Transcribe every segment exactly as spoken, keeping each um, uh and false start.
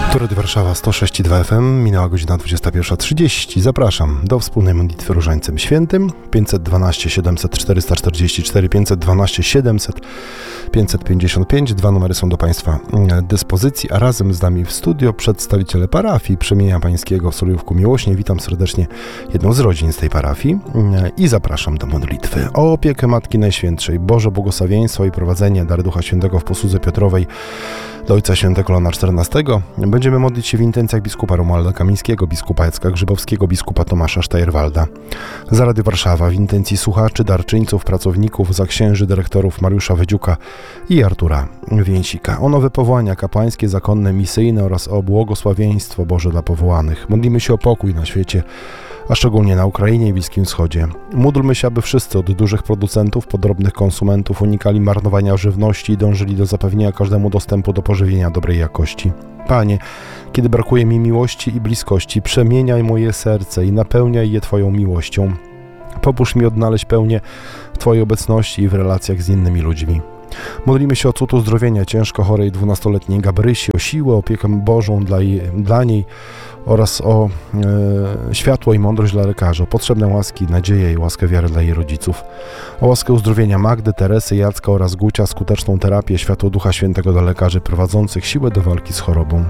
Turet Warszawa sto sześć i dwa F M, minęła godzina dwudziesta pierwsza trzydzieści. Zapraszam do wspólnej modlitwy Różańcem Świętym. pięćset dwanaście siedemset czterysta czterdzieści cztery, pięćset dwanaście siedemset pięćset pięćdziesiąt pięć. Dwa numery są do Państwa dyspozycji, a razem z nami w studio przedstawiciele parafii Przemienia Pańskiego w Solujówku Miłośnie. Witam serdecznie jedną z rodzin z tej parafii i zapraszam do modlitwy. O opiekę Matki Najświętszej, Boże błogosławieństwo i prowadzenie, dary Ducha Świętego w posłudze Piotrowej do Ojca Świętego Leona czternastego. Będziemy modlić się w intencjach biskupa Romualda Kamińskiego, biskupa Jacka Grzybowskiego, biskupa Tomasza Sztajerwalda. Za Rady Warszawa w intencji słuchaczy, darczyńców, pracowników, za księży, dyrektorów Mariusza Wydziuka i Artura Więsika. O nowe powołania kapłańskie, zakonne, misyjne oraz o błogosławieństwo Boże dla powołanych. Modlimy się o pokój na świecie, a szczególnie na Ukrainie i Bliskim Wschodzie. Módlmy się, aby wszyscy od dużych producentów po drobnych konsumentów unikali marnowania żywności i dążyli do zapewnienia każdemu dostępu do pożywienia dobrej jakości. Panie, kiedy brakuje mi miłości i bliskości, przemieniaj moje serce i napełniaj je Twoją miłością. Pomóż mi odnaleźć pełnię w Twojej obecności i w relacjach z innymi ludźmi. Modlimy się o cud uzdrowienia ciężko chorej dwunastoletniej Gabrysi, o siłę, opiekę Bożą dla, jej, dla niej oraz o e, światło i mądrość dla lekarzy, o potrzebne łaski, nadzieję i łaskę wiary dla jej rodziców, o łaskę uzdrowienia Magdy, Teresy, Jacka oraz Gucia, skuteczną terapię, światło Ducha Świętego dla lekarzy prowadzących siłę do walki z chorobą.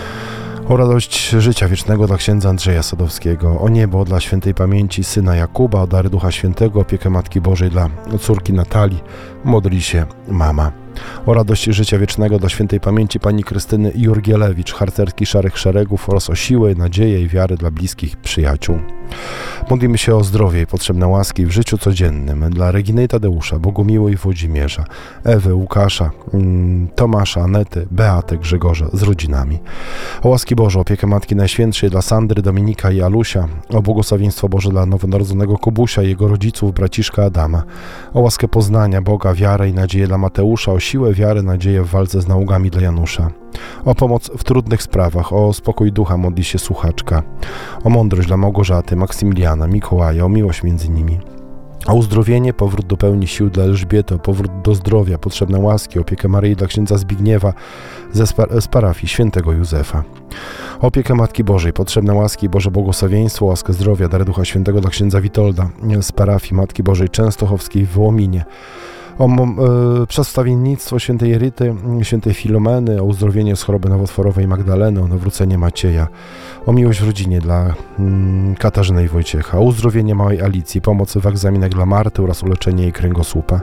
O radość życia wiecznego dla księdza Andrzeja Sadowskiego, o niebo dla świętej pamięci syna Jakuba, o dary Ducha Świętego, opiekę Matki Bożej dla córki Natalii, modli się mama. O radość życia wiecznego dla świętej pamięci pani Krystyny Jurgielewicz, harcerki Szarych Szeregów oraz o siłę, nadzieję i wiarę dla bliskich przyjaciół. Modlimy się o zdrowie i potrzebne łaski w życiu codziennym dla Reginy i Tadeusza, Bogumiły i Włodzimierza, Ewy, Łukasza, Tomasza, Anety, Beaty, Grzegorza z rodzinami. O łaski Boże, opiekę Matki Najświętszej dla Sandry, Dominika i Alusia, o błogosławieństwo Boże dla nowonarodzonego Kubusia i jego rodziców, braciszka Adama, o łaskę poznania Boga, wiarę i nadzieję dla Mateusza, o siłę, wiarę, nadzieję w walce z nałogami dla Janusza. O pomoc w trudnych sprawach, o spokój ducha modli się słuchaczka, o mądrość dla Małgorzaty, Maksymiliana, Mikołaja, o miłość między nimi. O uzdrowienie, powrót do pełni sił dla Elżbiety, o powrót do zdrowia, potrzebne łaski, opiekę Maryi dla księdza Zbigniewa ze spar- z parafii świętego Józefa. O opiekę Matki Bożej, potrzebne łaski, Boże błogosławieństwo, łaskę zdrowia, dary Ducha Świętego dla księdza Witolda z parafii Matki Bożej Częstochowskiej w Wołominie. O e, przedstawiennictwo świętej Ryty, świętej Filomeny, o uzdrowienie z choroby nowotworowej Magdaleny, o nawrócenie Macieja, o miłość w rodzinie dla mm, Katarzyny i Wojciecha, o uzdrowienie małej Alicji, pomoc w egzaminach dla Marty oraz uleczenie jej kręgosłupa,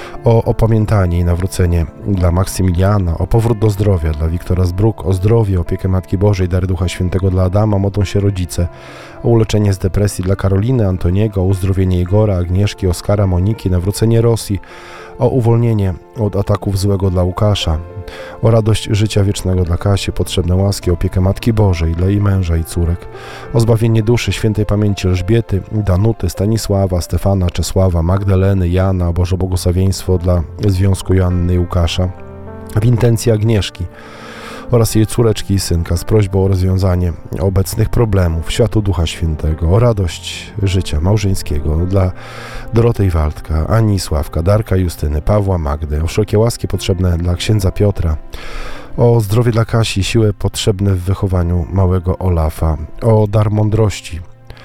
o opamiętanie i nawrócenie dla Maksymiliana, o powrót do zdrowia dla Wiktora Zbruk, o zdrowie, opiekę Matki Bożej, dary Ducha Świętego dla Adama, modlą się rodzice, o uleczenie z depresji dla Karoliny, Antoniego, o uzdrowienie Igora, Agnieszki, Oskara, Moniki, nawrócenie Rosji, o uwolnienie od ataków złego dla Łukasza, o radość życia wiecznego dla Kasi, potrzebne łaski, opiekę Matki Bożej dla jej męża i córek, o zbawienie duszy świętej pamięci Elżbiety, Danuty, Stanisława, Stefana, Czesława, Magdaleny, Jana, o Boże błogosławieństwo dla związku Joanny i Łukasza, w intencji Agnieszki oraz jej córeczki i synka z prośbą o rozwiązanie obecnych problemów, światło Ducha Świętego, o radość życia małżeńskiego dla Doroty i Waldka, Ani i Sławka, Darka i Justyny, Pawła, Magdy, o wszelkie łaski potrzebne dla księdza Piotra, o zdrowie dla Kasi, siłę potrzebne w wychowaniu małego Olafa, o dar mądrości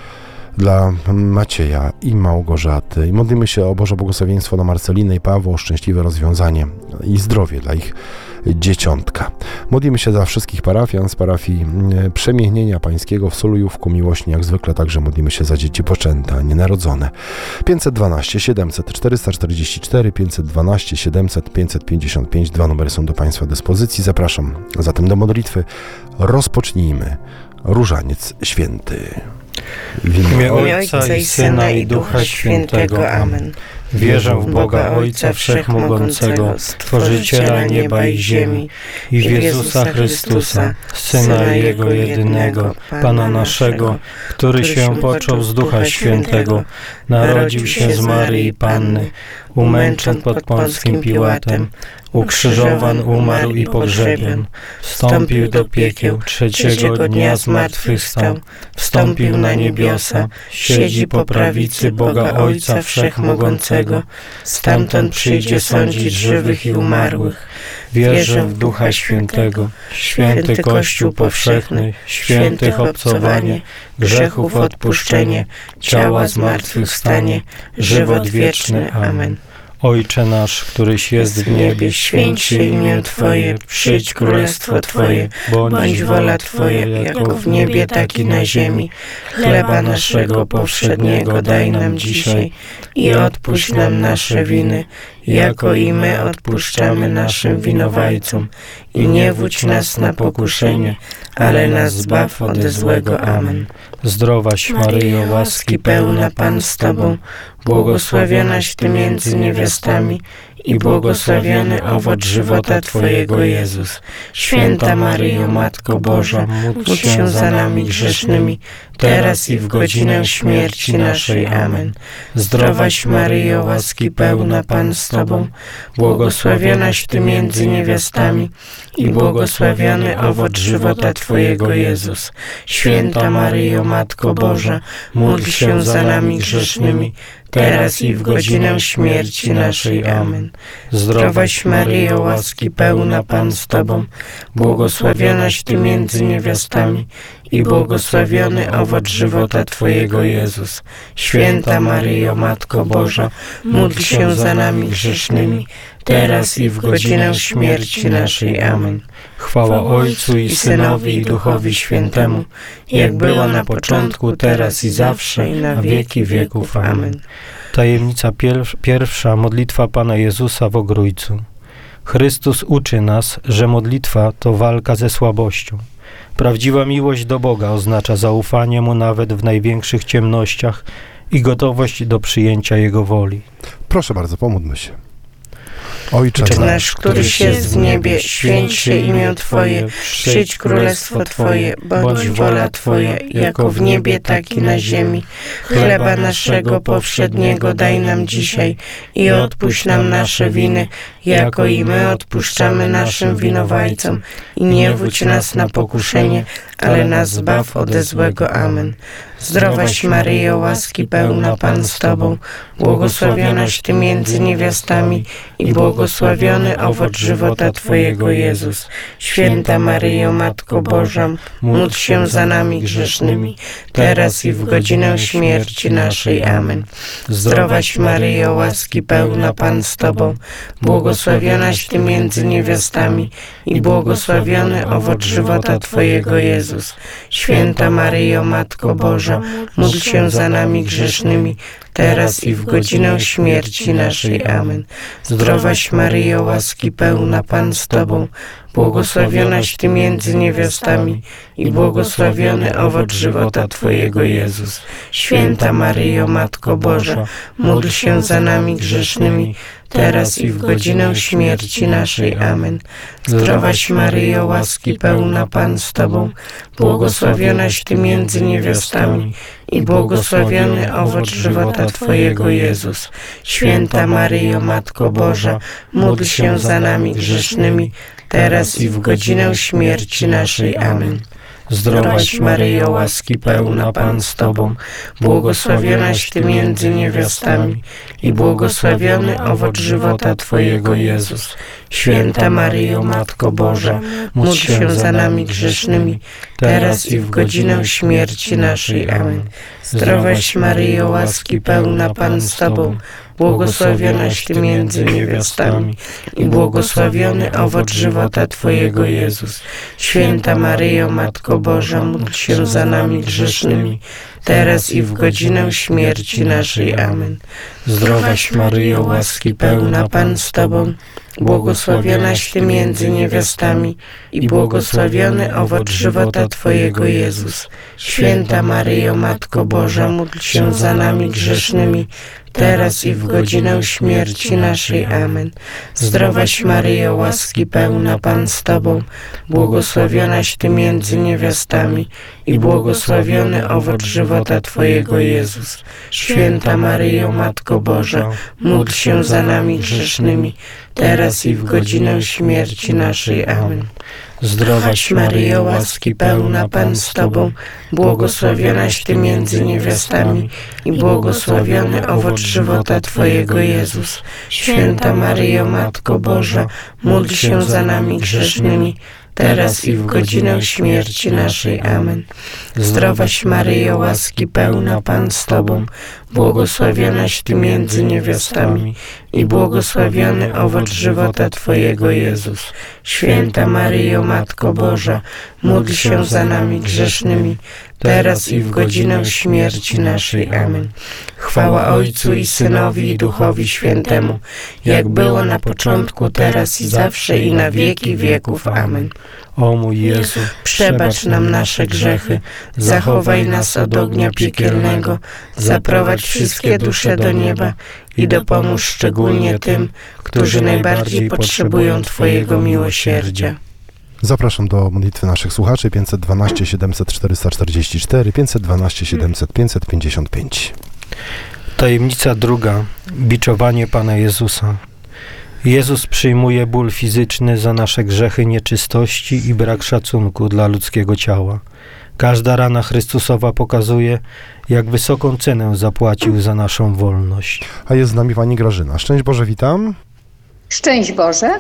dla Macieja i Małgorzaty. I modlimy się o Boże błogosławieństwo dla Marceliny i Pawła, o szczęśliwe rozwiązanie i zdrowie dla ich dzieciątka. Modlimy się za wszystkich parafian z parafii Przemienienia Pańskiego w Solujówku Miłośnie. Jak zwykle także modlimy się za dzieci poczęte, nienarodzone. pięćset dwanaście siedemset czterysta czterdzieści cztery, pięćset dwanaście siedemset pięćset pięćdziesiąt pięć. Dwa numery są do Państwa dyspozycji. Zapraszam zatem do modlitwy. Rozpocznijmy Różaniec Święty. W imię Ojca i Syna i Ducha Świętego. Amen. Wierzę w Boga Ojca Wszechmogącego, Stworzyciela nieba i ziemi, i w Jezusa Chrystusa, Syna Jego jedynego, Pana naszego, który się począł z Ducha Świętego, narodził się z Maryi Panny, umęczon pod Pąckim Piłatem, ukrzyżowan, umarł i pogrzebion, wstąpił do piekieł, trzeciego dnia zmartwychwstał, wstąpił na niebiosa, siedzi po prawicy Boga Ojca Wszechmogącego, stamtąd przyjdzie sądzić żywych i umarłych. Wierzę w Ducha Świętego, święty Kościół powszechny, świętych obcowanie, grzechów odpuszczenie, ciała zmartwychwstanie, żywot wieczny. Amen. Ojcze nasz, któryś jest w niebie, święć się imię Twoje, przyjdź królestwo Twoje, bądź wola Twoja, jako w niebie, tak i na ziemi. Chleba naszego powszedniego daj nam dzisiaj i odpuść nam nasze winy, jako i my odpuszczamy naszym winowajcom. I nie wódź nas na pokuszenie, ale nas zbaw ode złego. Amen. Zdrowaś Maryjo, łaski pełna, Pan z Tobą, błogosławionaś Ty między niewiastami i błogosławiony owoc żywota Twojego, Jezus. Święta Maryjo, Matko Boża, módl się za nami grzesznymi, teraz i w godzinę śmierci naszej. Amen. Zdrowaś Maryjo, łaski pełna, Pan z Tobą, błogosławionaś Ty między niewiastami i błogosławiony owoc żywota Twojego, Jezus. Święta Maryjo, Matko Boża, módl się za nami grzesznymi, teraz i w godzinę śmierci naszej. Amen. Zdrowaś Maryjo, łaski pełna, Pan z Tobą, błogosławionaś Ty między niewiastami i błogosławiony owoc żywota Twojego, Jezus. Święta Maryjo, Matko Boża, módl się za nami grzesznymi, teraz i w godzinę śmierci naszej. Amen. Chwała Ojcu i Synowi i Duchowi Świętemu, jak było na początku, teraz i zawsze, i na wieki wieków. Amen. Tajemnica pierwsza. Modlitwa Pana Jezusa w Ogrójcu. Chrystus uczy nas, że modlitwa to walka ze słabością. Prawdziwa miłość do Boga oznacza zaufanie Mu nawet w największych ciemnościach i gotowość do przyjęcia Jego woli. Proszę bardzo, pomódlmy się. Ojcze Ojcze nasz, któryś jest w niebie, święć się imię Twoje, przyjdź królestwo Twoje, bądź wola Twoja, jako w niebie, tak i na ziemi. Chleba naszego powszedniego daj nam dzisiaj i odpuść nam nasze winy, jako i my odpuszczamy naszym winowajcom. I nie wódź nas na pokuszenie, ale nas zbaw ode złego. Amen. Zdrowaś Maryjo, łaski pełna, Pan z Tobą, błogosławionaś Ty między niewiastami i błogosławiony owoc żywota Twojego, Jezus. Święta Maryjo, Matko Boża, módl się za nami grzesznymi, teraz i w godzinę śmierci naszej. Amen. Zdrowaś Maryjo, łaski pełna, Pan z Tobą, błogosławionaś Ty między niewiastami i błogosławiony owoc żywota Twojego, Jezus. Święta Maryjo, Matko Boża, módl się za nami grzesznymi, teraz i w godzinę śmierci naszej. Amen. Zdrowaś Maryjo, łaski pełna, Pan z Tobą, błogosławionaś Ty między niewiastami i błogosławiony owoc żywota Twojego, Jezus. Święta Maryjo, Matko Boża, módl się za nami grzesznymi, teraz i w godzinę śmierci naszej. Amen. Zdrowaś Maryjo, łaski pełna, Pan z Tobą, błogosławionaś Ty między niewiastami i błogosławiony owoc żywota Twojego, Jezus. Święta Maryjo, Matko Boża, módl się za nami grzesznymi, teraz i w godzinę śmierci naszej. Amen. Zdrowaś Maryjo, łaski pełna, Pan z Tobą, błogosławionaś Ty między niewiastami i błogosławiony owoc żywota Twojego, Jezus. Święta Maryjo, Matko Boża, módl się za nami grzesznymi, teraz i w godzinę śmierci naszej. Amen. Zdrowaś Maryjo, łaski pełna, Pan z Tobą, błogosławionaś Ty między niewiastami i błogosławiony owoc żywota Twojego, Jezus. Święta Maryjo, Matko Boża, módl się za nami grzesznymi, teraz i w godzinę śmierci naszej. Amen. Zdrowaś Maryjo, łaski pełna, Pan z Tobą, błogosławionaś Ty między niewiastami i błogosławiony owoc żywota Twojego, Jezus. Święta Maryjo, Matko Boża, módl się za nami grzesznymi, teraz i w godzinę śmierci naszej. Amen. Zdrowaś Maryjo, łaski pełna, Pan z Tobą, błogosławionaś Ty między niewiastami i błogosławiony owoc żywota Twojego, Jezus. Święta Maryjo, Matko Boża, módl się za nami grzesznymi, teraz i w godzinę śmierci naszej. Amen. Zdrowaś Maryjo, łaski pełna, Pan z Tobą, błogosławionaś Ty między niewiastami i błogosławiony owoc żywota Twojego, Jezus. Święta Maryjo, Matko Boża, módl się za nami grzesznymi, teraz i w godzinę śmierci naszej. Amen. Zdrowaś Maryjo, łaski pełna, Pan z Tobą, błogosławionaś Ty między niewiastami i błogosławiony owoc żywota Twojego, Jezus. Święta Maryjo, Matko Boża, módl się za nami grzesznymi, teraz i w godzinę śmierci naszej. Amen. Chwała Ojcu i Synowi i Duchowi Świętemu, jak było na początku, teraz i zawsze i na wieki wieków. Amen. O mój Jezu, Przebacz nam nasze grzechy, zachowaj nas od ognia piekielnego, zaprowadź wszystkie dusze do nieba i dopomóż szczególnie tym, którzy najbardziej potrzebują Twojego miłosierdzia. Zapraszam do modlitwy naszych słuchaczy pięćset dwanaście siedemset czterysta czterdzieści cztery, pięćset dwanaście siedemset pięćset pięćdziesiąt pięć. Tajemnica druga. Biczowanie Pana Jezusa. Jezus przyjmuje ból fizyczny za nasze grzechy, nieczystości i brak szacunku dla ludzkiego ciała. Każda rana Chrystusowa pokazuje, jak wysoką cenę zapłacił za naszą wolność. A jest z nami Pani Grażyna. Szczęść Boże, witam. Szczęść Boże.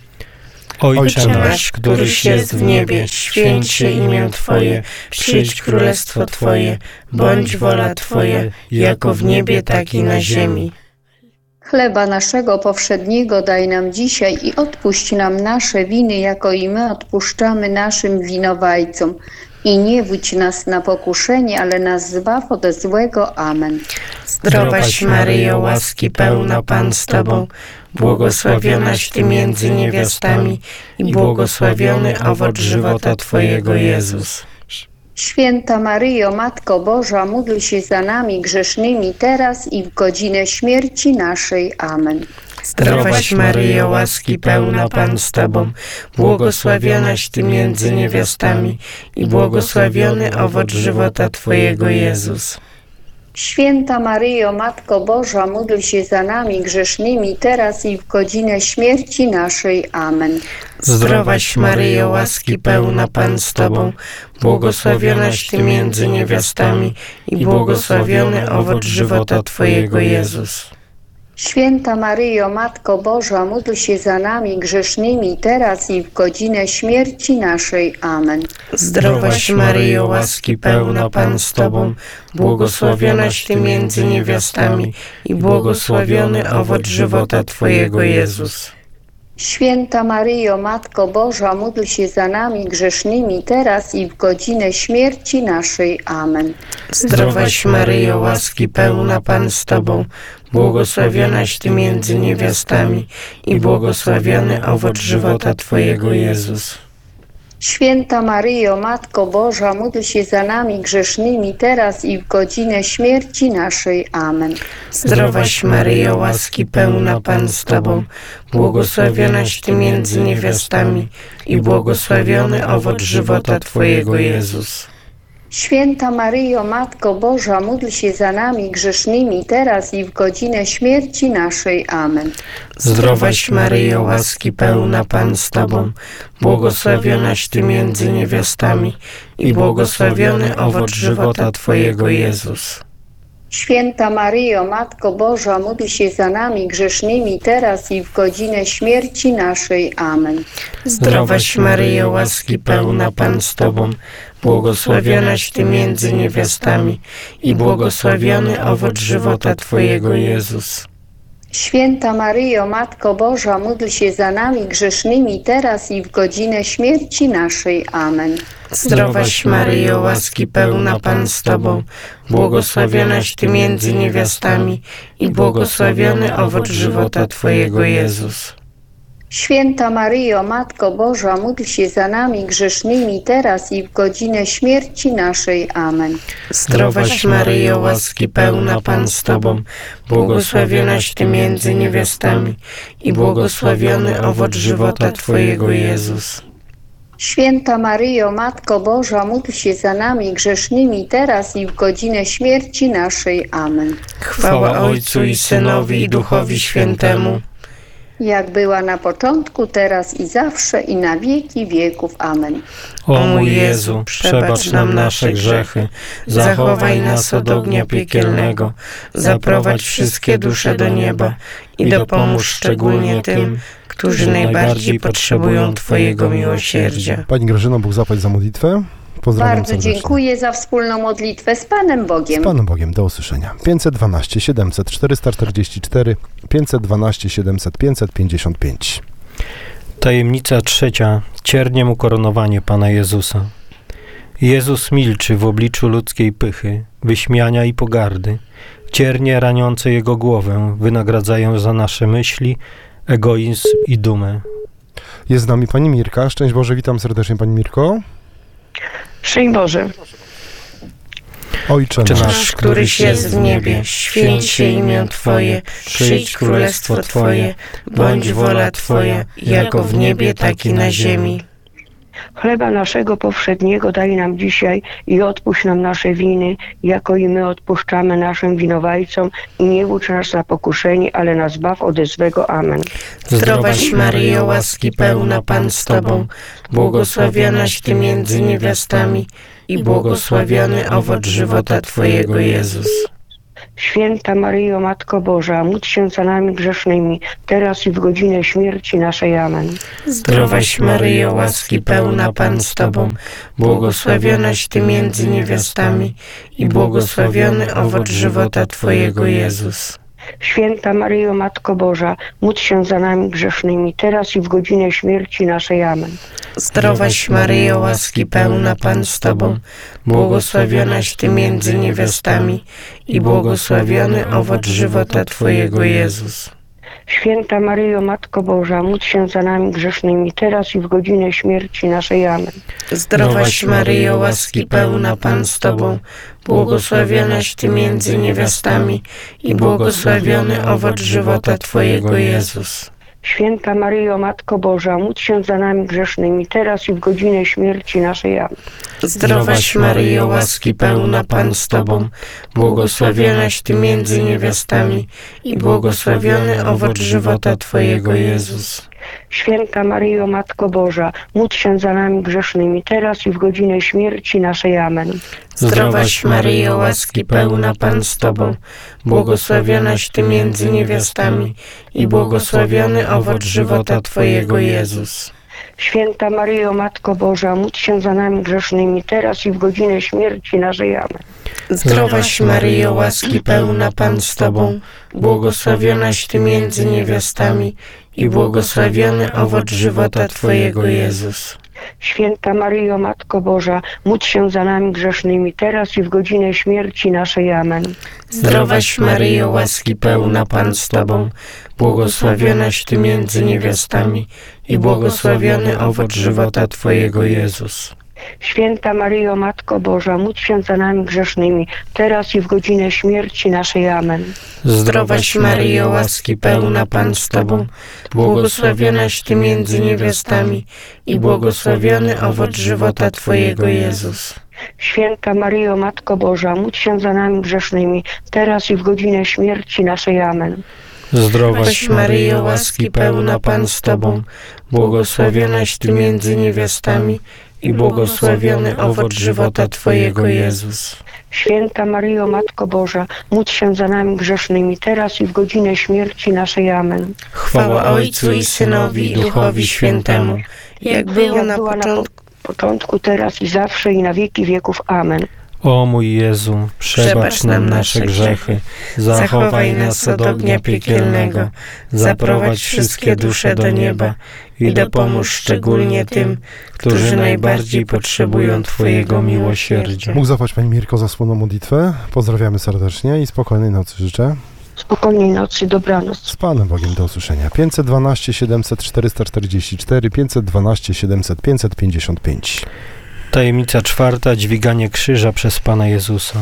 Ojcze nasz, któryś jest w niebie, święć się imię Twoje, przyjdź królestwo Twoje, bądź wola Twoja, jako w niebie, tak i na ziemi. Chleba naszego powszedniego daj nam dzisiaj i odpuść nam nasze winy, jako i my odpuszczamy naszym winowajcom. I nie wódź nas na pokuszenie, ale nas zbaw ode złego. Amen. Zdrowaś Maryjo, łaski pełna, Pan z Tobą, błogosławionaś Ty między niewiastami i błogosławiony owoc żywota Twojego, Jezus. Święta Maryjo, Matko Boża, módl się za nami grzesznymi, teraz i w godzinę śmierci naszej. Amen. Zdrowaś Maryjo, łaski pełna, Pan z Tobą, błogosławionaś Ty między niewiastami i błogosławiony owoc żywota Twojego, Jezus. Święta Maryjo, Matko Boża, módl się za nami grzesznymi, teraz i w godzinę śmierci naszej. Amen. Zdrowaś Maryjo, łaski pełna, Pan z Tobą, błogosławionaś Ty między niewiastami i błogosławiony owoc żywota Twojego, Jezus. Święta Maryjo, Matko Boża, módl się za nami grzesznymi, teraz i w godzinę śmierci naszej. Amen. Zdrowaś Maryjo, łaski pełna, Pan z Tobą, błogosławionaś Ty między niewiastami i błogosławiony owoc żywota Twojego, Jezus. Święta Maryjo, Matko Boża, módl się za nami grzesznymi, teraz i w godzinę śmierci naszej. Amen. Zdrowaś Maryjo, łaski pełna, Pan z Tobą, błogosławionaś Ty między niewiastami i błogosławiony owoc żywota Twojego, Jezus. Święta Maryjo, Matko Boża, módl się za nami grzesznymi, teraz i w godzinę śmierci naszej. Amen. Zdrowaś Maryjo, łaski pełna, Pan z Tobą, błogosławionaś Ty między niewiastami i błogosławiony owoc żywota Twojego, Jezus. Święta Maryjo, Matko Boża, módl się za nami grzesznymi, teraz i w godzinę śmierci naszej. Amen. Zdrowaś Maryjo, łaski pełna, Pan z Tobą, błogosławionaś Ty między niewiastami i błogosławiony owoc żywota Twojego, Jezus. Święta Maryjo, Matko Boża, módl się za nami grzesznymi, teraz i w godzinę śmierci naszej. Amen. Zdrowaś Maryjo, łaski pełna, Pan z Tobą, błogosławionaś Ty między niewiastami i błogosławiony owoc żywota Twojego, Jezus. Święta Maryjo, Matko Boża, módl się za nami grzesznymi, teraz i w godzinę śmierci naszej. Amen. Zdrowaś Maryjo, łaski pełna, Pan z Tobą, błogosławionaś Ty między niewiastami i błogosławiony owoc żywota Twojego, Jezus. Święta Maryjo, Matko Boża, módl się za nami grzesznymi, teraz i w godzinę śmierci naszej. Amen. Zdrowaś Maryjo, łaski pełna, Pan z Tobą, błogosławionaś Ty między niewiastami i błogosławiony owoc żywota Twojego, Jezus. Święta Maryjo, Matko Boża, módl się za nami grzesznymi, teraz i w godzinę śmierci naszej. Amen. Chwała Ojcu i Synowi i Duchowi Świętemu, jak była na początku, teraz i zawsze, i na wieki wieków. Amen. O mój Jezu, przebacz nam nasze grzechy, zachowaj nas od ognia piekielnego, zaprowadź wszystkie dusze do nieba i dopomóż szczególnie tym, którzy najbardziej potrzebują Twojego miłosierdzia. Pani Grażyno, Bóg zapłać za modlitwę. Pozdrawiam Bardzo serdecznie. dziękuję za wspólną modlitwę z Panem Bogiem. Z Panem Bogiem, do usłyszenia. pięćset dwanaście siedemset czterysta czterdzieści cztery, pięćset dwanaście siedemset pięćset pięćdziesiąt pięć. Tajemnica trzecia. Cierniem ukoronowanie Pana Jezusa. Jezus milczy w obliczu ludzkiej pychy, wyśmiania i pogardy. Ciernie raniące Jego głowę wynagradzają za nasze myśli, egoizm i dumę. Jest z nami Pani Mirka. Szczęść Boże, witam serdecznie Pani Mirko. Szczęść Boże. Ojcze Czy nasz, nasz, któryś jest w niebie, święć się imię Twoje, przyjdź królestwo Twoje, bądź wola Twoja, jako w niebie, tak i na ziemi. Chleba naszego powszedniego daj nam dzisiaj i odpuść nam nasze winy, jako i my odpuszczamy naszym winowajcom i nie wódź nas na pokuszenie, ale nas zbaw ode złego. Amen. Zdrowaś Maryjo, łaski pełna, Pan z Tobą, błogosławionaś Ty między niewiastami i błogosławiony owoc żywota Twojego, Jezus. Święta Maryjo, Matko Boża, módl się za nami grzesznymi, teraz i w godzinę śmierci naszej. Amen. Zdrowaś Maryjo, łaski pełna, Pan z Tobą, błogosławionaś Ty między niewiastami i błogosławiony owoc żywota Twojego, Jezus. Święta Maryjo, Matko Boża, módl się za nami grzesznymi, teraz i w godzinę śmierci naszej. Amen. Zdrowaś Maryjo, łaski pełna, Pan z Tobą, błogosławionaś Ty między niewiastami i błogosławiony owoc żywota Twojego, Jezus. Święta Maryjo, Matko Boża, módl się za nami grzesznymi, teraz i w godzinę śmierci naszej. Amen. Zdrowaś Maryjo, łaski pełna, Pan z Tobą, błogosławionaś Ty między niewiastami i błogosławiony owoc żywota Twojego, Jezus. Święta Maryjo, Matko Boża, módl się za nami grzesznymi, teraz i w godzinę śmierci naszej. Amen. Zdrowaś Maryjo, łaski pełna, Pan z Tobą, błogosławionaś Ty między niewiastami i błogosławiony owoc żywota Twojego, Jezus. Święta Maryjo, Matko Boża, módl się za nami grzesznymi, teraz i w godzinę śmierci naszej. Amen. Zdrowaś Maryjo, łaski pełna, Pan z Tobą, błogosławionaś Ty między niewiastami i błogosławiony owoc żywota Twojego, Jezus. Święta Maryjo, Matko Boża, módl się za nami grzesznymi, teraz i w godzinę śmierci naszej. Amen. Zdrowaś Maryjo, łaski pełna, Pan z Tobą, błogosławionaś Ty między niewiastami i błogosławiony owoc żywota Twojego, Jezus. Święta Maryjo, Matko Boża, módl się za nami grzesznymi, teraz i w godzinę śmierci naszej. Amen. Zdrowaś Maryjo, łaski pełna, Pan z Tobą, błogosławionaś Ty między niewiastami i błogosławiony owoc żywota Twojego, Jezus. Święta Maryjo, Matko Boża, módl się za nami grzesznymi, teraz i w godzinę śmierci naszej. Amen. Zdrowaś Maryjo, łaski pełna, Pan z Tobą, błogosławionaś Ty między niewiastami i błogosławiony owoc żywota Twojego, Jezus. Święta Maryjo, Matko Boża, módl się za nami grzesznymi, teraz i w godzinę śmierci naszej. Amen. Zdrowaś Maryjo, łaski pełna, Pan z Tobą, błogosławionaś Ty między niewiastami i błogosławiony owoc żywota Twojego, Jezus. Święta Maryjo, Matko Boża, módl się za nami grzesznymi, teraz i w godzinę śmierci naszej. Amen. Chwała Ojcu i Synowi i Duchowi Świętemu, jak było na początku. początku, teraz i zawsze, i na wieki wieków. Amen. O mój Jezu, przebacz nam nasze grzechy, zachowaj nas od ognia piekielnego, zaprowadź wszystkie dusze do nieba i dopomóż szczególnie tym, którzy najbardziej potrzebują Twojego miłosierdzia. Mógł zapłać Pani Mirko za wspólną modlitwę. Pozdrawiamy serdecznie i spokojnej nocy życzę. Spokojnej nocy, dobranoc. Z Panem Bogiem, do usłyszenia. pięćset dwanaście siedemset czterysta czterdzieści cztery, pięćset dwanaście siedemset pięćset pięćdziesiąt pięć. Tajemnica czwarta. Dźwiganie krzyża przez Pana Jezusa.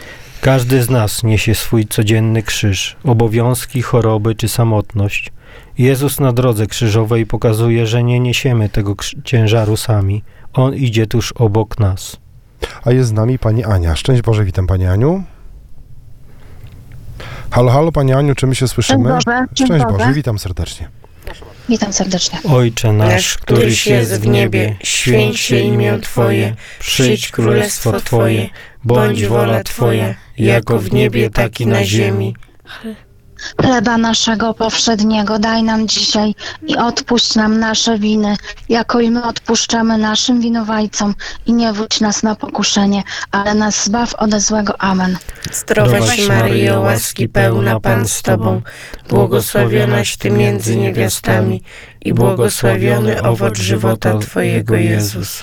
Każdy z nas niesie swój codzienny krzyż, obowiązki, choroby czy samotność. Jezus na drodze krzyżowej pokazuje, że nie niesiemy tego ciężaru sami. On idzie tuż obok nas. A jest z nami Pani Ania. Szczęść Boże, witam Pani Aniu. Halo, halo Pani Aniu, czy my się słyszymy? Szczęść Boże. Szczęść Boże, witam serdecznie. Witam serdecznie. Ojcze nasz, któryś jest w niebie, święć się imię Twoje, przyjdź królestwo Twoje, bądź wola Twoja, jako w niebie, tak i na ziemi. Chleba naszego powszedniego daj nam dzisiaj i odpuść nam nasze winy, jako i my odpuszczamy naszym winowajcom, i nie wódź nas na pokuszenie, ale nas zbaw ode złego. Amen. Zdrowaś Maryjo, łaski pełna, Pan z Tobą, błogosławionaś Ty między niewiastami i błogosławiony owoc żywota Twojego, Jezus.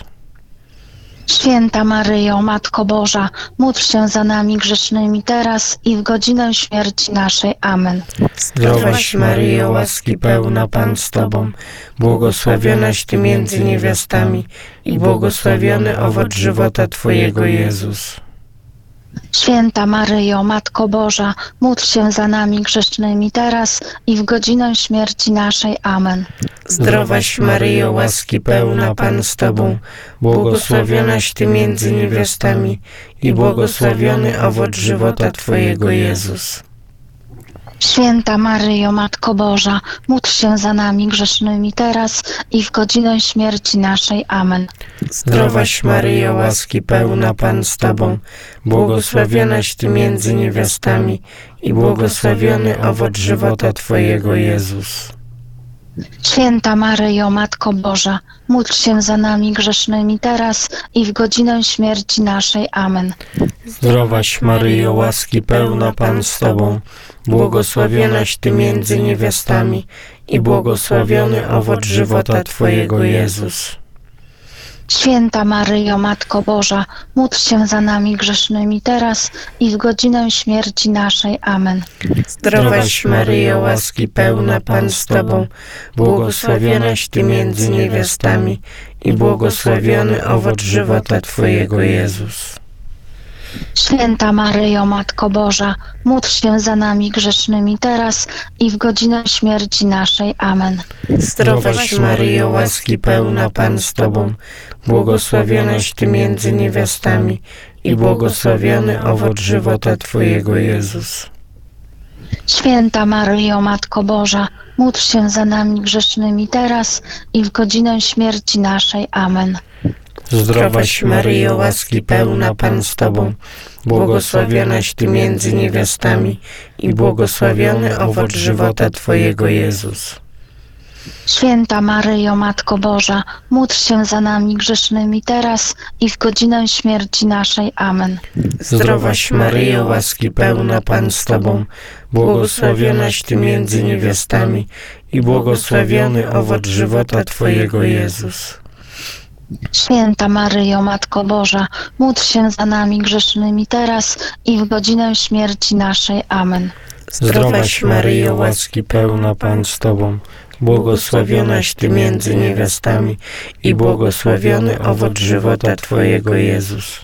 Święta Maryjo, Matko Boża, módl się za nami grzesznymi teraz i w godzinę śmierci naszej. Amen. Zdrowaś Maryjo, łaski pełna, Pan z Tobą, błogosławionaś Ty między niewiastami i błogosławiony owoc żywota Twojego, Jezus. Święta Maryjo, Matko Boża, módl się za nami grzesznymi teraz i w godzinę śmierci naszej. Amen. Zdrowaś Maryjo, łaski pełna, Pan z Tobą, błogosławionaś Ty między niewiastami i błogosławiony owoc żywota Twojego, Jezus. Święta Maryjo, Matko Boża, módl się za nami grzesznymi teraz i w godzinę śmierci naszej. Amen. Zdrowaś Maryjo, łaski pełna, Pan z Tobą, błogosławionaś Ty między niewiastami i błogosławiony owoc żywota Twojego, Jezus. Święta Maryjo, Matko Boża, módl się za nami grzesznymi teraz i w godzinę śmierci naszej. Amen. Zdrowaś Maryjo, łaski pełna, Pan z Tobą, błogosławionaś Ty między niewiastami i błogosławiony owoc żywota Twojego, Jezus. Święta Maryjo, Matko Boża, módl się za nami grzesznymi teraz i w godzinę śmierci naszej. Amen. Zdrowaś Maryjo, łaski pełna, Pan z Tobą, błogosławionaś Ty między niewiastami i błogosławiony owoc żywota Twojego, Jezus. Święta Maryjo, Matko Boża, módl się za nami grzesznymi teraz i w godzinę śmierci naszej. Amen. Zdrowaś Maryjo, łaski pełna, Pan z Tobą, błogosławionaś Ty między niewiastami i błogosławiony owoc żywota Twojego, Jezus. Święta Maryjo, Matko Boża, módl się za nami grzesznymi teraz i w godzinę śmierci naszej. Amen. Zdrowaś Maryjo, łaski pełna, Pan z Tobą, błogosławionaś Ty między niewiastami i błogosławiony owoc żywota Twojego, Jezus. Święta Maryjo, Matko Boża, módl się za nami grzesznymi teraz i w godzinę śmierci naszej. Amen. Zdrowaś Maryjo, łaski pełna, Pan z Tobą, błogosławionaś Ty między niewiastami i błogosławiony owoc żywota Twojego, Jezus. Święta Maryjo, Matko Boża, módl się za nami grzesznymi teraz i w godzinę śmierci naszej. Amen. Zdrowaś Maryjo, łaski pełna, Pan z Tobą, błogosławionaś Ty między niewiastami i błogosławiony owoc żywota Twojego, Jezus.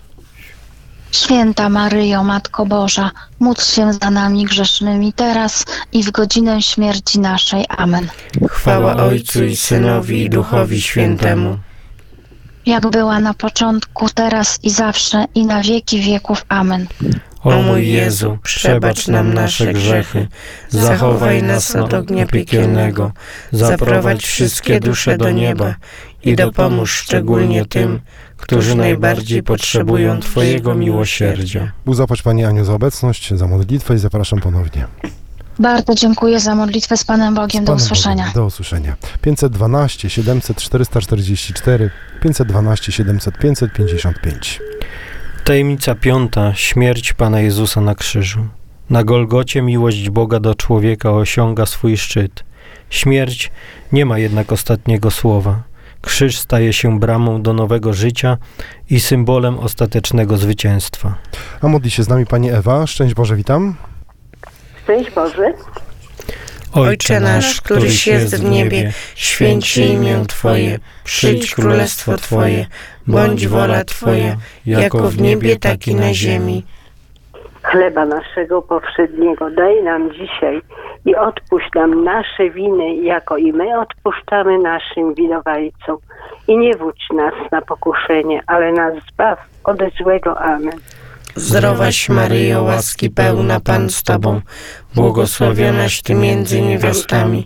Święta Maryjo, Matko Boża, módl się za nami grzesznymi teraz i w godzinę śmierci naszej. Amen. Chwała Ojcu i Synowi i Duchowi Świętemu, jak była na początku, teraz i zawsze, i na wieki wieków. Amen. O mój Jezu, przebacz nam nasze grzechy, zachowaj nas od ognia piekielnego, zaprowadź wszystkie dusze do nieba i dopomóż szczególnie tym, którzy najbardziej potrzebują Twojego miłosierdzia. Bóg zapłać Pani Aniu za obecność, za modlitwę i zapraszam ponownie. Bardzo dziękuję za modlitwę. Z Panem Bogiem. Z Do Panem usłyszenia. Bogiem. Do usłyszenia. pięćset dwanaście siedemset czterysta czterdzieści cztery, pięćset dwanaście siedemset pięćset pięćdziesiąt pięć. Tajemnica piąta. Śmierć Pana Jezusa na krzyżu. Na Golgocie miłość Boga do człowieka osiąga swój szczyt. Śmierć nie ma jednak ostatniego słowa. Krzyż staje się bramą do nowego życia i symbolem ostatecznego zwycięstwa. A modli się z nami Pani Ewa. Szczęść Boże, witam. Szczęść Boże. Ojcze nasz, któryś jest w niebie, święć się imię Twoje, przyjdź królestwo Twoje, bądź wola Twoja, jako w niebie, tak i na ziemi. Chleba naszego powszedniego daj nam dzisiaj i odpuść nam nasze winy, jako i my odpuszczamy naszym winowajcom. I nie wódź nas na pokuszenie, ale nas zbaw ode złego. Amen. Zdrowaś Maryjo, łaski pełna, Pan z Tobą, błogosławionaś Ty między niewiastami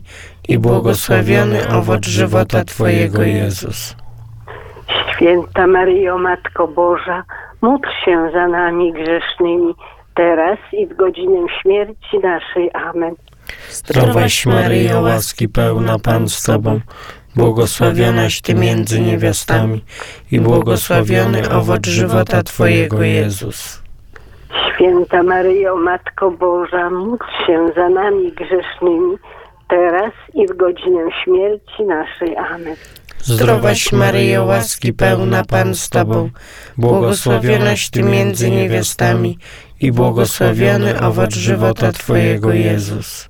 i błogosławiony owoc żywota Twojego, Jezus. Święta Maryjo, Matko Boża, módl się za nami grzesznymi, teraz i w godzinę śmierci naszej. Amen. Zdrowaś Maryjo, łaski pełna, Pan z Tobą, błogosławionaś Ty między niewiastami i błogosławiony owoc żywota Twojego, Jezus. Święta Maryjo, Matko Boża, módl się za nami grzesznymi, teraz i w godzinę śmierci naszej. Amen. Zdrowaś Maryjo, łaski pełna, Pan z Tobą, błogosławionaś Ty między niewiastami i błogosławiony owoc żywota Twojego, Jezus.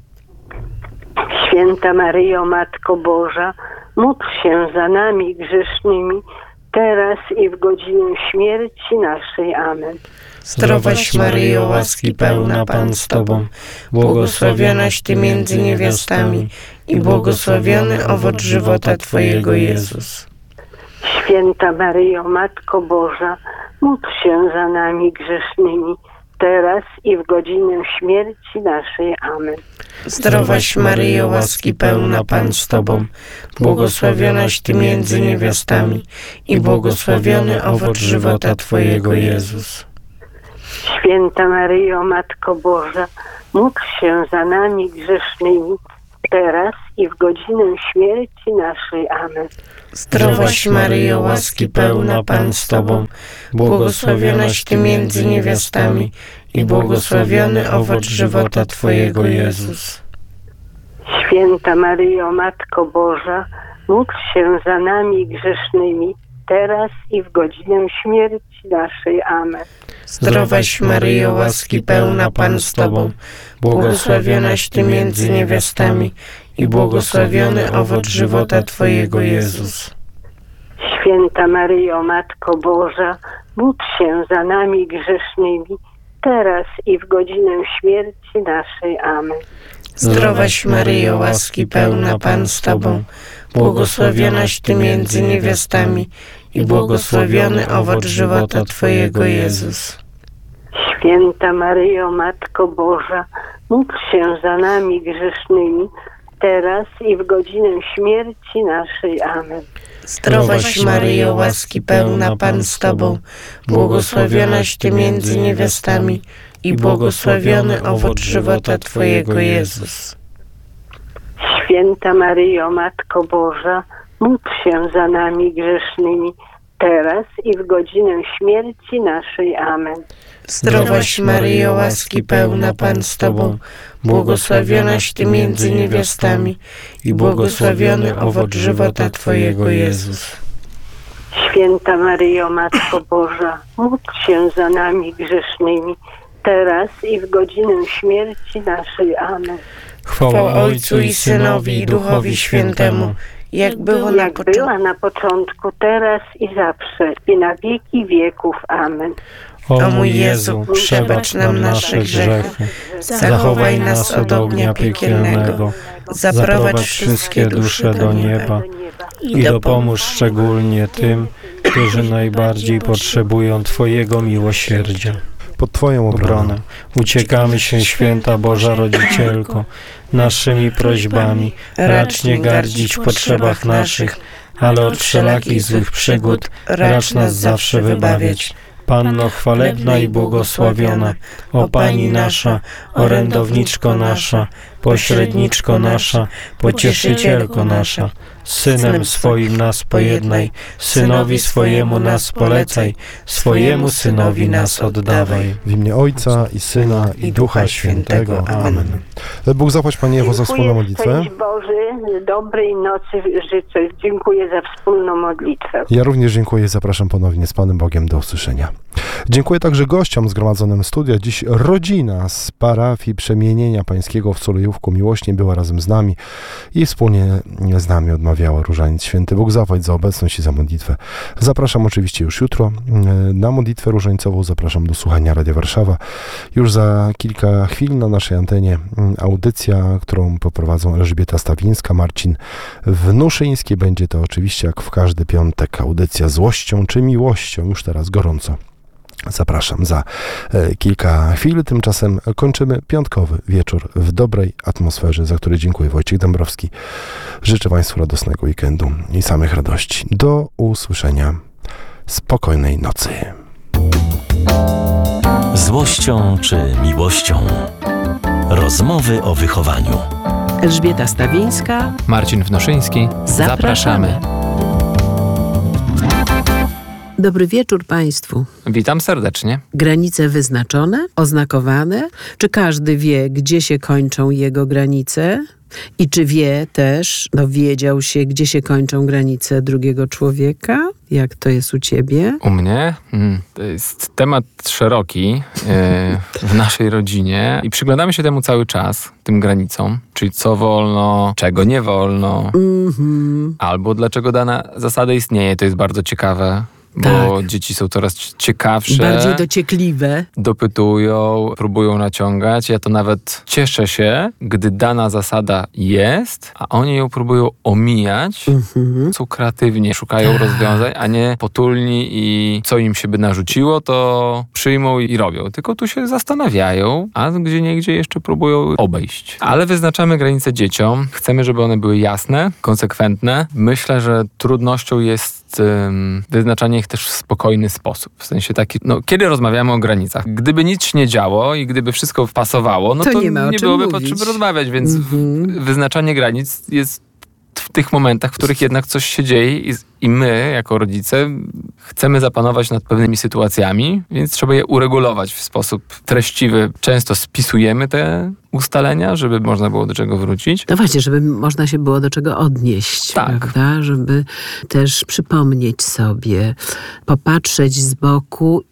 Święta Maryjo, Matko Boża, módl się za nami grzesznymi, teraz i w godzinę śmierci naszej. Amen. Zdrowaś Maryjo, łaski pełna, Pan z Tobą, błogosławionaś Ty między niewiastami i błogosławiony owoc żywota Twojego, Jezus. Święta Maryjo, Matko Boża, módl się za nami grzesznymi, teraz i w godzinę śmierci naszej. Amen. Zdrowaś Maryjo, łaski pełna, Pan z Tobą, błogosławionaś Ty między niewiastami i błogosławiony owoc żywota Twojego, Jezus. Święta Maryjo, Matko Boża, módl się za nami grzesznymi, teraz i w godzinę śmierci naszej. Amen. Zdrowaś Maryjo, łaski pełna, Pan z Tobą, błogosławionaś Ty między niewiastami i błogosławiony owoc żywota Twojego, Jezus. Święta Maryjo, Matko Boża, módl się za nami grzesznymi, teraz i w godzinę śmierci naszej. Amen. Zdrowaś Maryjo, łaski pełna, Pan z Tobą, błogosławionaś Ty między niewiastami i błogosławiony owoc żywota Twojego, Jezus. Święta Maryjo, Matko Boża, módl się za nami grzesznymi, teraz i w godzinę śmierci naszej. Amen. Zdrowaś Maryjo, łaski pełna, Pan z Tobą, błogosławionaś Ty między niewiastami i błogosławiony owoc żywota Twojego, Jezus. Święta Maryjo, Matko Boża, módl się za nami grzesznymi, teraz i w godzinę śmierci naszej. Amen. Zdrowaś Maryjo, łaski pełna, Pan z Tobą, błogosławionaś Ty między niewiastami i błogosławiony owoc żywota Twojego, Jezus. Święta Maryjo, Matko Boża, módl się za nami grzesznymi, teraz i w godzinę śmierci naszej. Amen. Zdrowaś Maryjo, łaski pełna, Pan z Tobą, błogosławionaś Ty między niewiastami i błogosławiony owoc żywota Twojego, Jezus. Święta Maryjo, Matko Boża, módl się za nami grzesznymi, teraz i w godzinę śmierci naszej. Amen. Chwała Ojcu i Synowi i Duchowi Świętemu, jak było na jak była na początku, teraz i zawsze, i na wieki wieków. Amen. O mój Jezu, przebacz nam nasze grzechy, zachowaj nas od ognia piekielnego, zaprowadź wszystkie dusze do nieba i dopomóż szczególnie tym, którzy najbardziej potrzebują Twojego miłosierdzia. Pod Twoją obronę Uciekamy się, Święta Boża Rodzicielko, naszymi prośbami, racz nie gardzić w potrzebach naszych, ale od wszelakich złych przygód racz nas zawsze wybawiać. Panno chwalebna i błogosławiona, o Pani nasza, orędowniczko nasza, pośredniczko nasza, pocieszycielko nasza, Synem swoim nas pojednaj, Synowi swojemu nas polecaj, swojemu Synowi nas oddawaj. w imię Ojca i Syna i Ducha Świętego. Amen. Bóg zapłać Pani Ewo za wspólną modlitwę. Dziękuję, Boże, dobrej nocy życzę. Dziękuję za wspólną modlitwę. Ja również dziękuję i zapraszam ponownie z Panem Bogiem do usłyszenia. Dziękuję także gościom zgromadzonym w studiu. Dziś rodzina z parafii Przemienienia Pańskiego w Sulejówku miłośnie była razem z nami i wspólnie z nami odmawiała różaniec święty. Bóg zapłać za obecność i za modlitwę. Zapraszam oczywiście już jutro na modlitwę różańcową. Zapraszam do słuchania Radia Warszawa. Już za kilka chwil na naszej antenie audycja, którą poprowadzą Elżbieta Stawińska, Marcin Wnuszyński. Będzie to oczywiście jak w każdy piątek audycja Złością czy Miłością. Już teraz gorąco Zapraszam za e, kilka chwil. Tymczasem kończymy piątkowy wieczór w dobrej atmosferze, za który dziękuję. Wojciech Dąbrowski. Życzę Państwu radosnego weekendu i samych radości. Do usłyszenia. Spokojnej nocy. Złością czy miłością? Rozmowy o wychowaniu. Elżbieta Stawińska, Marcin Wnoszyński. Zapraszamy. Dobry wieczór Państwu. Witam serdecznie. Granice wyznaczone, oznakowane? Czy każdy wie, gdzie się kończą jego granice? I czy wie też, dowiedział się, gdzie się kończą granice drugiego człowieka? Jak to jest u ciebie? U mnie? Hmm, to jest temat szeroki yy, w naszej rodzinie i przyglądamy się temu cały czas, tym granicom, czyli co wolno, czego nie wolno, Mm-hmm. albo dlaczego dana zasada istnieje. To jest bardzo ciekawe. Bo tak. Dzieci są coraz ciekawsze. Bardziej dociekliwe. Dopytują, próbują naciągać. Ja to nawet cieszę się, gdy dana zasada jest, a oni ją próbują omijać. Mhm. Są kreatywnie, szukają rozwiązań, a nie potulni i co im się by narzuciło, to przyjmą i robią. Tylko tu się zastanawiają, a gdzieniegdzie jeszcze próbują obejść. Ale wyznaczamy granice dzieciom. Chcemy, żeby one były jasne, konsekwentne. Myślę, że trudnością jest um, wyznaczanie ich też w spokojny sposób. W sensie taki, no kiedy rozmawiamy o granicach, gdyby nic się nie działo i gdyby wszystko pasowało, no to, to nie, nie byłoby mówić. potrzeby rozmawiać, więc mm-hmm. wyznaczanie granic jest w tych momentach, w których jednak coś się dzieje i, i my, jako rodzice, chcemy zapanować nad pewnymi sytuacjami, więc trzeba je uregulować w sposób treściwy. Często spisujemy te ustalenia, żeby można było do czego wrócić. No właśnie, żeby można się było do czego odnieść, tak. Prawda? Żeby też przypomnieć sobie, popatrzeć z boku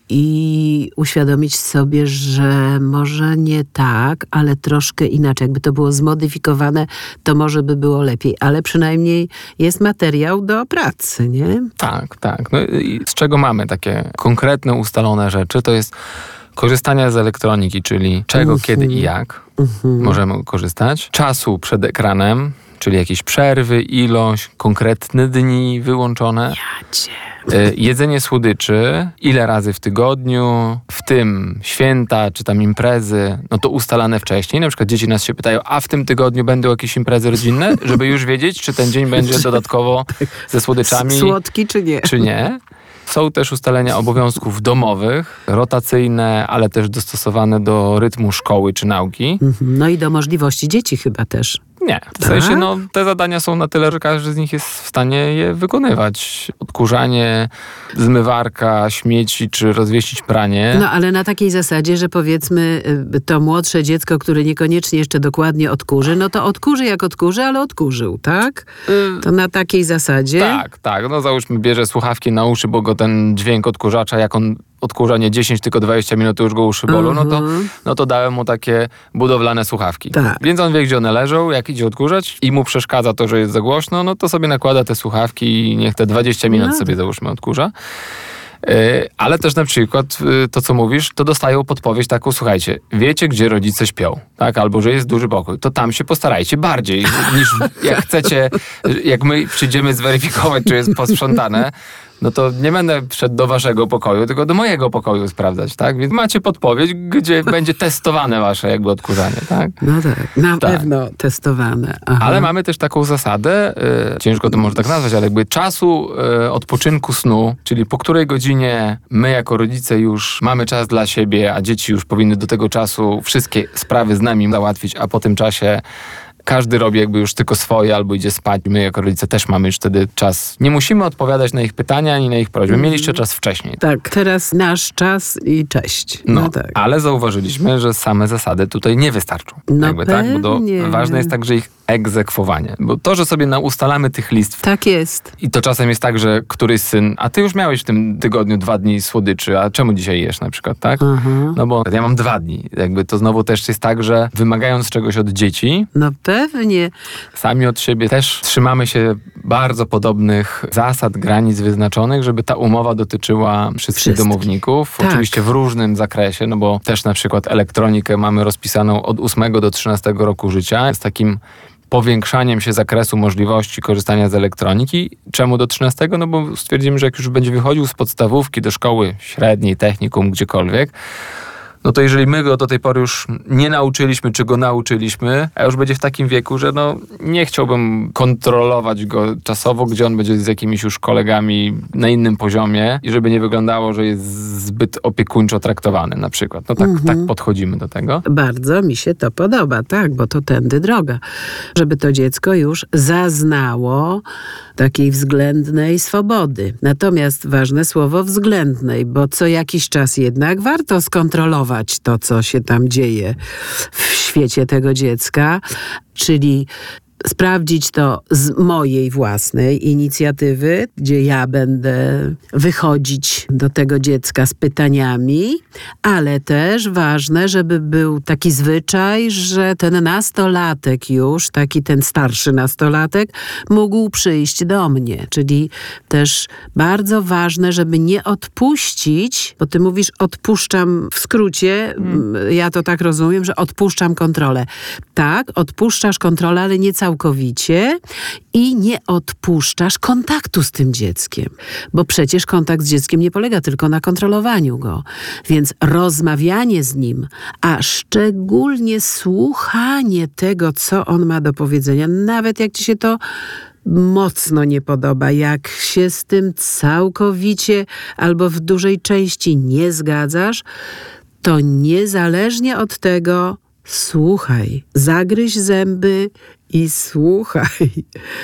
i uświadomić sobie, że może nie tak, ale troszkę inaczej. Jakby to było zmodyfikowane, to może by było lepiej, ale przynajmniej jest materiał do pracy, nie? Tak, tak. No i z czego mamy takie konkretne, ustalone rzeczy, to jest korzystania z elektroniki, czyli czego, uh-huh. kiedy i jak uh-huh. możemy korzystać. Czasu przed ekranem, czyli jakieś przerwy, ilość, konkretne dni wyłączone. Ja cię. Jedzenie słodyczy, ile razy w tygodniu, w tym święta, czy tam imprezy, no to ustalane wcześniej. Na przykład dzieci nas się pytają, a w tym tygodniu będą jakieś imprezy rodzinne? Żeby już wiedzieć, czy ten dzień będzie dodatkowo ze słodyczami. Słodki czy nie. Czy nie. Są też ustalenia obowiązków domowych, rotacyjne, ale też dostosowane do rytmu szkoły czy nauki. No i do możliwości dzieci chyba też. Nie. W sensie, no, te zadania są na tyle, że każdy z nich jest w stanie je wykonywać. Odkurzanie, zmywarka, śmieci, czy rozwieścić pranie. No, ale na takiej zasadzie, że powiedzmy to młodsze dziecko, które niekoniecznie jeszcze dokładnie odkurzy, no to odkurzy jak odkurzy, ale odkurzył, tak? To na takiej zasadzie? Tak, tak. No załóżmy, bierze słuchawki na uszy, bo go ten dźwięk odkurzacza, jak on odkurza nie dziesięć, tylko dwadzieścia minut, to już go uszy bolą, no to, no to dałem mu takie budowlane słuchawki. Tak. Więc on wie, gdzie one leżą, jak idzie odkurzać i mu przeszkadza to, że jest za głośno, no to sobie nakłada te słuchawki i niech te dwadzieścia minut no. sobie załóżmy odkurza. Yy, ale też na przykład yy, to, co mówisz, to dostają podpowiedź taką, słuchajcie, wiecie, gdzie rodzice śpią, tak? Albo, że jest duży pokój, to tam się postarajcie bardziej, niż jak chcecie, jak my przyjdziemy zweryfikować, czy jest posprzątane, no to nie będę wszedł do waszego pokoju, tylko do mojego pokoju sprawdzać, tak? Więc macie podpowiedź, gdzie będzie testowane wasze jakby odkurzanie, tak? No tak, na tak. pewno testowane. Aha. Ale mamy też taką zasadę, y, ciężko to może tak nazwać, ale jakby czasu y, odpoczynku snu, czyli po której godzinie my jako rodzice już mamy czas dla siebie, a dzieci już powinny do tego czasu wszystkie sprawy z nami załatwić, a po tym czasie każdy robi jakby już tylko swoje albo idzie spać. My jako rodzice też mamy już wtedy czas. Nie musimy odpowiadać na ich pytania ani na ich prośby. Mieliście czas wcześniej. Tak, teraz nasz czas i cześć. No, no tak. Ale zauważyliśmy, że same zasady tutaj nie wystarczą. No jakby, tak? Bo to ważne jest także ich egzekwowanie. Bo to, że sobie ustalamy tych list. Tak jest. I to czasem jest tak, że któryś syn, a ty już miałeś w tym tygodniu dwa dni słodyczy, a czemu dzisiaj jesz na przykład, tak? Uh-huh. No bo ja mam dwa dni. Jakby to znowu też jest tak, że wymagając czegoś od dzieci, no pewnie. Sami od siebie też trzymamy się bardzo podobnych zasad, granic wyznaczonych, żeby ta umowa dotyczyła wszystkich, wszystkich. domowników. Tak. Oczywiście w różnym zakresie, no bo też na przykład elektronikę mamy rozpisaną od ósmego do trzynastego roku życia z takim powiększaniem się zakresu możliwości korzystania z elektroniki. Czemu do trzynastego? No bo stwierdzimy, że jak już będzie wychodził z podstawówki do szkoły średniej, technikum, gdziekolwiek, no to jeżeli my go do tej pory już nie nauczyliśmy, czy go nauczyliśmy, a już będzie w takim wieku, że no nie chciałbym kontrolować go czasowo, gdzie on będzie z jakimiś już kolegami na innym poziomie i żeby nie wyglądało, że jest zbyt opiekuńczo traktowany na przykład. No tak, mhm. tak podchodzimy do tego. Bardzo mi się to podoba, tak, bo to tędy droga. Żeby to dziecko już zaznało takiej względnej swobody. Natomiast ważne słowo względnej, bo co jakiś czas jednak warto skontrolować to, co się tam dzieje w świecie tego dziecka, czyli sprawdzić to z mojej własnej inicjatywy, gdzie ja będę wychodzić do tego dziecka z pytaniami, ale też ważne, żeby był taki zwyczaj, że ten nastolatek już, taki ten starszy nastolatek, mógł przyjść do mnie. Czyli też bardzo ważne, żeby nie odpuścić, bo ty mówisz odpuszczam w skrócie, hmm. ja to tak rozumiem, że odpuszczam kontrolę. Tak, odpuszczasz kontrolę, ale nie cały całkowicie i nie odpuszczasz kontaktu z tym dzieckiem. Bo przecież kontakt z dzieckiem nie polega tylko na kontrolowaniu go. Więc rozmawianie z nim, a szczególnie słuchanie tego, co on ma do powiedzenia, nawet jak ci się to mocno nie podoba, jak się z tym całkowicie albo w dużej części nie zgadzasz, to niezależnie od tego słuchaj, zagryź zęby i słuchaj.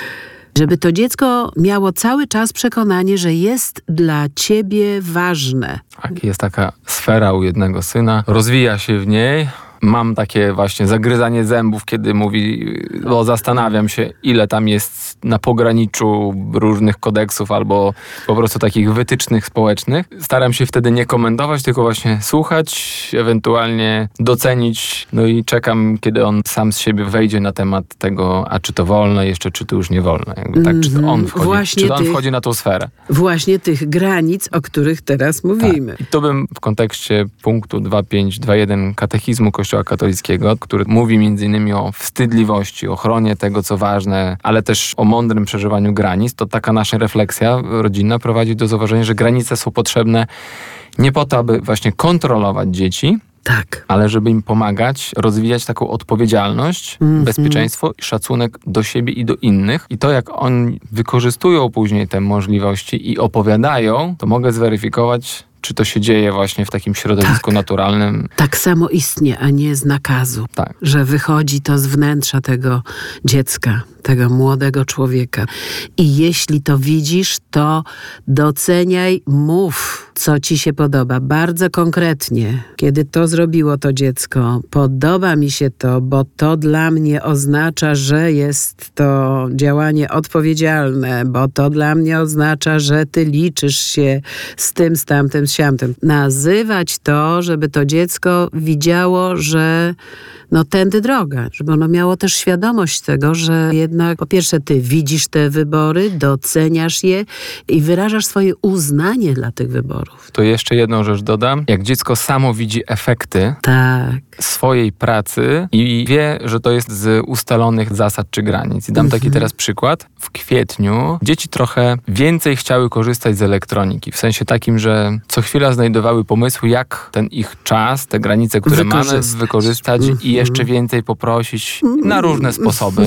Żeby to dziecko miało cały czas przekonanie, że jest dla ciebie ważne. Tak, jest taka sfera u jednego syna, rozwija się w niej. Mam takie właśnie zagryzanie zębów, kiedy mówi, bo zastanawiam się, ile tam jest na pograniczu różnych kodeksów albo po prostu takich wytycznych społecznych. Staram się wtedy nie komentować, tylko właśnie słuchać, ewentualnie docenić, no i czekam, kiedy on sam z siebie wejdzie na temat tego, a czy to wolne jeszcze, czy to już nie wolne. Jakby tak, czy to on wchodzi, właśnie czy to on tych, wchodzi na tą sferę. Właśnie tych granic, o których teraz mówimy. Tak. I to bym w kontekście punktu dwa pięć dwa jeden katechizmu Kościoła katolickiego, który mówi między innymi o wstydliwości, ochronie tego, co ważne, ale też o mądrym przeżywaniu granic, to taka nasza refleksja rodzinna prowadzi do zauważenia, że granice są potrzebne nie po to, aby właśnie kontrolować dzieci, tak, ale żeby im pomagać, rozwijać taką odpowiedzialność, mm-hmm. bezpieczeństwo i szacunek do siebie i do innych. I to, jak oni wykorzystują później te możliwości i opowiadają, to mogę zweryfikować, czy to się dzieje właśnie w takim środowisku tak. naturalnym. Tak samo istnie, a nie z nakazu. Tak. Że wychodzi to z wnętrza tego dziecka, tego młodego człowieka. I jeśli to widzisz, to doceniaj, mów, co ci się podoba. Bardzo konkretnie. Kiedy to zrobiło to dziecko, podoba mi się to, bo to dla mnie oznacza, że jest to działanie odpowiedzialne, bo to dla mnie oznacza, że ty liczysz się z tym, z tamtym, z siamtym. Nazywać to, żeby to dziecko widziało, że no tędy droga, żeby ono miało też świadomość tego, że jednak po pierwsze ty widzisz te wybory, doceniasz je i wyrażasz swoje uznanie dla tych wyborów. To jeszcze jedną rzecz dodam. Jak dziecko samo widzi efekty tak. swojej pracy i wie, że to jest z ustalonych zasad czy granic. I dam taki teraz przykład. W kwietniu dzieci trochę więcej chciały korzystać z elektroniki. W sensie takim, że co chwila znajdowały pomysły, jak ten ich czas, te granice, które mamy, wykorzystać i jeszcze więcej poprosić na różne sposoby.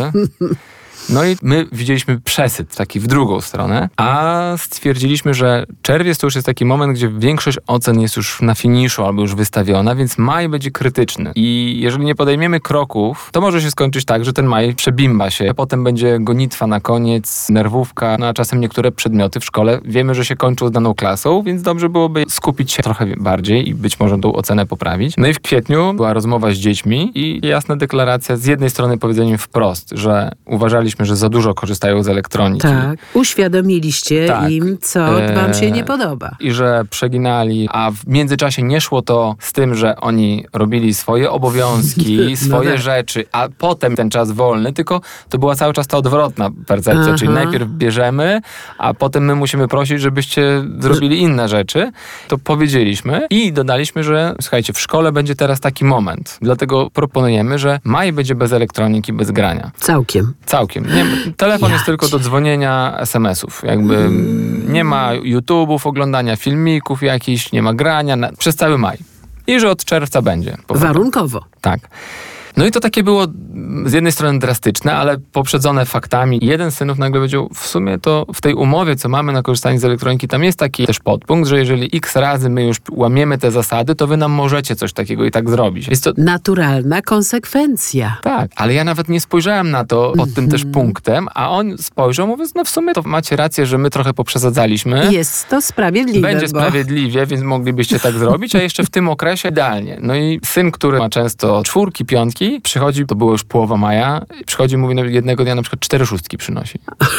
No i my widzieliśmy przesyt taki w drugą stronę, a stwierdziliśmy, że czerwiec to już jest taki moment, gdzie większość ocen jest już na finiszu albo już wystawiona, więc maj będzie krytyczny. I jeżeli nie podejmiemy kroków, to może się skończyć tak, że ten maj przebimba się, potem będzie gonitwa na koniec, nerwówka, no a czasem niektóre przedmioty w szkole wiemy, że się kończą z daną klasą, więc dobrze byłoby skupić się trochę bardziej i być może tą ocenę poprawić. No i w kwietniu była rozmowa z dziećmi i jasna deklaracja z jednej strony powiedzeniem wprost, że uważaliśmy, zauważyliśmy, że za dużo korzystają z elektroniki. Tak, uświadomiliście tak. im, co wam się nie podoba. I że przeginali, a w międzyczasie nie szło to z tym, że oni robili swoje obowiązki, swoje no tak. rzeczy, a potem ten czas wolny, tylko to była cały czas ta odwrotna percepcja, Aha. czyli najpierw bierzemy, a potem my musimy prosić, żebyście zrobili inne rzeczy. To powiedzieliśmy i dodaliśmy, że słuchajcie, w szkole będzie teraz taki moment, dlatego proponujemy, że maj będzie bez elektroniki, bez grania. Całkiem. Całkiem. Nie, telefon Ja jest tylko do dzwonienia, es em esów. Jakby mm. nie ma YouTube'ów, oglądania filmików jakichś, nie ma grania na, przez cały maj. I że od czerwca będzie. Warunkowo. Tak. No i to takie było z jednej strony drastyczne, ale poprzedzone faktami. Jeden z synów nagle powiedział, w sumie to w tej umowie, co mamy na korzystanie z elektroniki, tam jest taki też podpunkt, że jeżeli x razy my już łamiemy te zasady, to wy nam możecie coś takiego i tak zrobić. Jest to naturalna konsekwencja. Tak, ale ja nawet nie spojrzałem na to pod tym też punktem, a on spojrzał, mówiąc, no w sumie to macie rację, że my trochę poprzesadzaliśmy. Jest to sprawiedliwe. Będzie bo... sprawiedliwie, więc moglibyście tak zrobić, a jeszcze w tym okresie idealnie. No i syn, który ma często czwórki, piątki, przychodzi, to było już połowa maja, przychodzi i mówi, no jednego dnia na przykład cztery szóstki przynosi.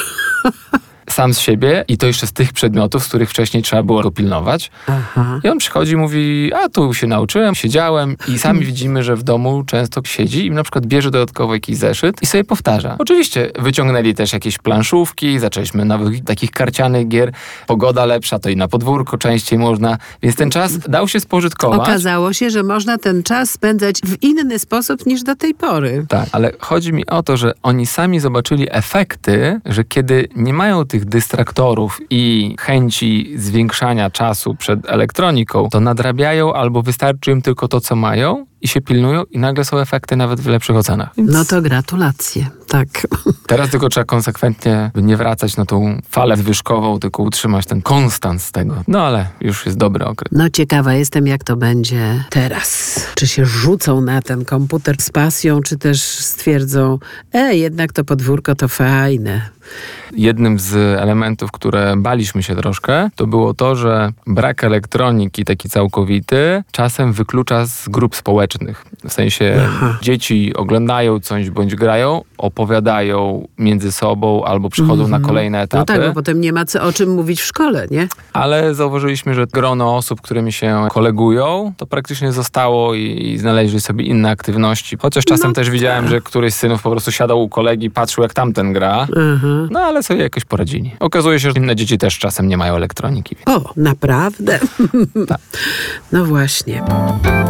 Sam z siebie i to jeszcze z tych przedmiotów, z których wcześniej trzeba było go pilnować. Aha. I on przychodzi i mówi, a tu się nauczyłem, siedziałem i sami widzimy, że w domu często siedzi i na przykład bierze dodatkowo jakiś zeszyt i sobie powtarza. Oczywiście wyciągnęli też jakieś planszówki, zaczęliśmy nowych takich karcianych gier. Pogoda lepsza, to i na podwórko częściej można, więc ten czas dał się spożytkować. Okazało się, że można ten czas spędzać w inny sposób niż do tej pory. Tak, ale chodzi mi o to, że oni sami zobaczyli efekty, że kiedy nie mają tych dystraktorów i chęci zwiększania czasu przed elektroniką, to nadrabiają albo wystarczy im tylko to, co mają i się pilnują i nagle są efekty nawet w lepszych ocenach. Więc no to gratulacje, tak. teraz tylko trzeba konsekwentnie nie wracać na tą falę zwyżkową, tylko utrzymać ten konstans tego. No ale już jest dobry okres. No ciekawa jestem, jak to będzie teraz. Czy się rzucą na ten komputer z pasją, czy też stwierdzą, e, jednak to podwórko to fajne. Jednym z elementów, które baliśmy się troszkę, to było to, że brak elektroniki taki całkowity czasem wyklucza z grup społecznych. W sensie Aha. dzieci oglądają coś bądź grają, opowiadają między sobą albo przychodzą mm-hmm. na kolejne etapy. No tak, bo potem nie ma co, o czym mówić w szkole, nie? Ale zauważyliśmy, że grono osób, którymi się kolegują, to praktycznie zostało i, i znaleźli sobie inne aktywności. Chociaż czasem no też tak. widziałem, że któryś z synów po prostu siadał u kolegi, patrzył jak tamten gra. Uh-huh. No ale sobie jakoś poradzili. Okazuje się, że inne dzieci też czasem nie mają elektroniki. O, naprawdę? Tak. No właśnie.